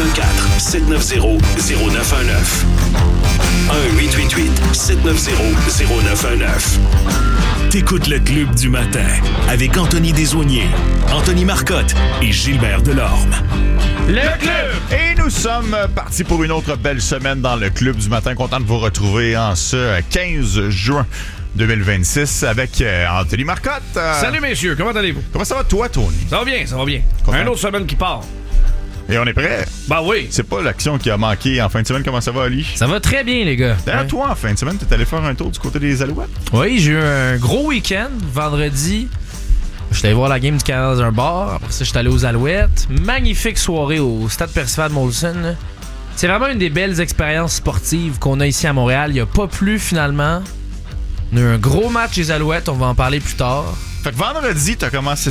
514-790-0919. 1-888-790-0919. T'écoutes le Club du matin avec Anthony Desaulniers, Anthony Marcotte et Gilbert Delorme. Le Club! Et nous sommes partis pour une autre belle semaine dans le Club du matin. Content de vous retrouver en ce 15 juin 2026 avec Anthony Marcotte. Salut messieurs, comment allez-vous? Comment ça va toi, Tony? Ça va bien, ça va bien. Content. Un autre semaine qui part. Et on est prêt? Ben oui. C'est pas l'action qui a manqué en fin de semaine. Comment ça va, Ali? Ça va très bien, les gars. D'ailleurs, Ouais. toi, en fin de semaine, t'es allé faire un tour du côté des Alouettes? Oui, j'ai eu un gros week-end. Vendredi, j'étais allé voir la game du Canada dans un bar. Après ça, j'étais allé aux Alouettes. Magnifique soirée au Stade Percival Molson. C'est vraiment une des belles expériences sportives qu'on a ici à Montréal. Il n'y a pas plu, finalement. On a eu un gros match des Alouettes. On va en parler plus tard. Fait que vendredi, t'as commencé